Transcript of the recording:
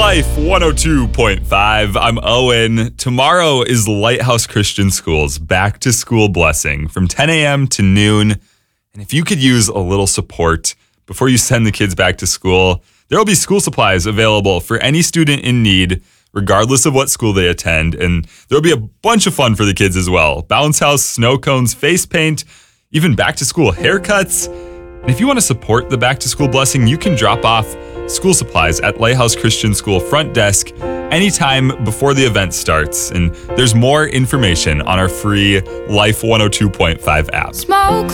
Life 102.5. I'm Owen. Tomorrow is Lighthouse Christian School's back to school blessing from 10 a.m. to noon. And if you could use a little support before you send the kids back to school, there will be school supplies available for any student in need, regardless of what school they attend. And there'll be a bunch of fun for the kids as well. Bounce house, snow cones, face paint, even back to school haircuts. And if you want to support the back to school blessing, you can drop off school supplies at Lighthouse Christian School front desk anytime before the event starts. And there's more information on our free Life 102.5 app. Smoke